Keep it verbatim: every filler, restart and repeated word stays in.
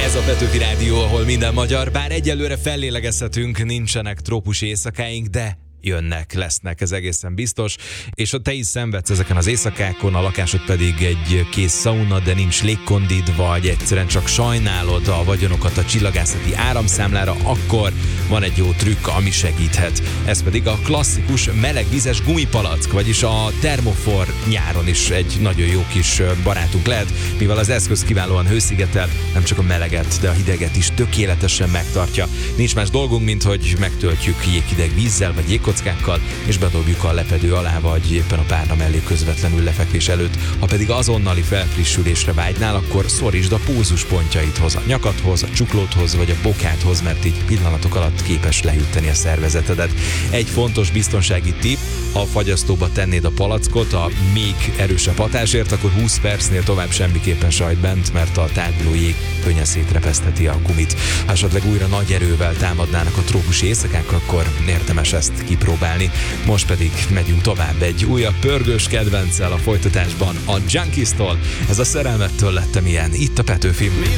Ez a Petőfi Rádió, ahol minden magyar, bár egyelőre fellélegezhetünk, nincsenek trópusi éjszakáink, de jönnek, lesznek, ez egészen biztos, és te is szenvedsz ezeken az éjszakákon, a lakásod pedig egy kész szauna, de nincs légkondid, vagy egyszerűen csak sajnálod a vagyonokat a csillagászati áramszámlára, akkor van egy jó trükk, ami segíthet. Ez pedig a klasszikus melegvizes gumipalack, vagyis a termofor nyáron is egy nagyon jó kis barátunk lehet, mivel az eszköz kiválóan hőszigetel, nem csak a meleget, de a hideget is tökéletesen megtartja. Nincs más dolgunk, mint hogy megtöltjük jéghideg vízzel, vagy jégkockákkal, és bedobjuk a lepedő alá, vagy éppen a párna mellé közvetlenül lefekvés előtt. Ha pedig azonnali felfrissülésre vágynál, akkor szorítsd a pózuspontjaidhoz, a nyakadhoz, a csuklódhoz, vagy a bokádhoz, mert így pillanatok alatt képes lehűteni a szervezetedet. Egy fontos biztonsági tipp, ha a fagyasztóba tennéd a palackot a még erősebb hatásért, akkor húsz percnél tovább semmiképpen sajt bent, mert a táguló jég könnyen szétrepesztheti a gumit. Ha esetleg újra nagy erővel támadnának a trópusi éjszakák, akkor érdemes ezt kipróbálni. Most pedig megyünk tovább egy újabb pörgős kedvenccel a folytatásban, a Junkies-tól. Ez a Szerelmettől lettem ilyen, itt a Petőfin.